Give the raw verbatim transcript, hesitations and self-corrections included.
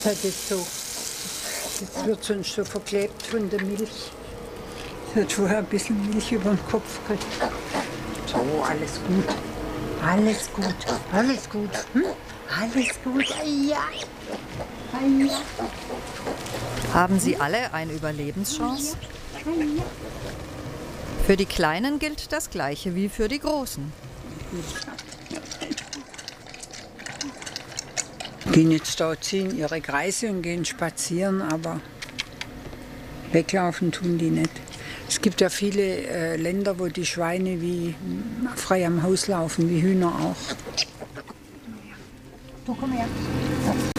Das ist so, das wird sonst so verklebt von der Milch. Es hat vorher ein bisschen Milch über den Kopf gekriegt. So, alles gut. Alles gut. Alles gut. Hm? Alles gut. Ja. Ja. Haben sie alle eine Überlebenschance? Für die Kleinen gilt das Gleiche wie für die Großen. Gehen jetzt da, ziehen ihre Kreise und gehen spazieren, aber weglaufen tun die nicht. Es gibt ja viele äh, Länder, wo die Schweine wie frei am Haus laufen, wie Hühner auch. Du komm her.